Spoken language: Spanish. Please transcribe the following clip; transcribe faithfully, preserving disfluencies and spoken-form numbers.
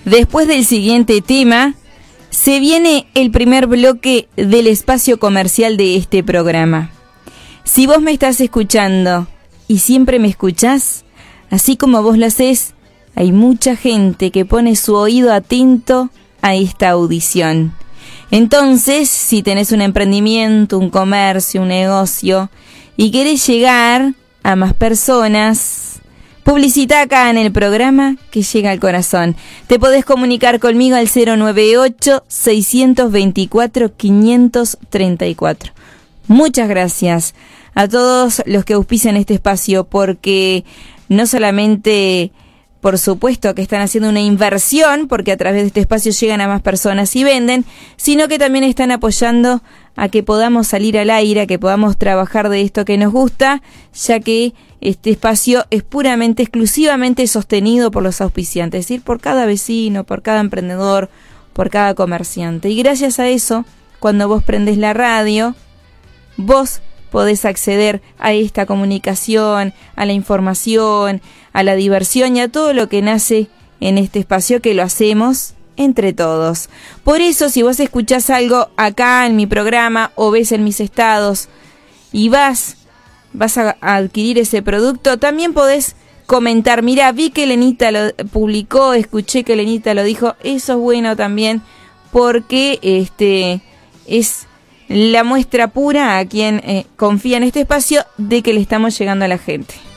Después del siguiente tema, se viene el primer bloque del espacio comercial de este programa. Si vos me estás escuchando y siempre me escuchás, así como vos lo hacés, hay mucha gente que pone su oído atento a esta audición. Entonces, si tenés un emprendimiento, un comercio, un negocio y querés llegar a más personas, publicita acá en el programa que llega al corazón. Te podés comunicar conmigo al cero nueve ocho, seis dos cuatro, cinco tres cuatro. Muchas gracias a todos los que auspician este espacio, porque no solamente, por supuesto, que están haciendo una inversión, porque a través de este espacio llegan a más personas y venden, sino que también están apoyando a que podamos salir al aire, a que podamos trabajar de esto que nos gusta, ya que este espacio es puramente, exclusivamente sostenido por los auspiciantes, es decir, por cada vecino, por cada emprendedor, por cada comerciante. Y gracias a eso, cuando vos prendés la radio, vos podés acceder a esta comunicación, a la información, a la diversión y a todo lo que nace en este espacio, que lo hacemos entre todos. Por eso, si vos escuchás algo acá en mi programa o ves en mis estados y vas, vas a adquirir ese producto, también podés comentar: mira, vi que Lenita lo publicó, escuché que Lenita lo dijo. Eso es bueno también, porque este es la muestra pura a quien eh, confía en este espacio de que le estamos llegando a la gente.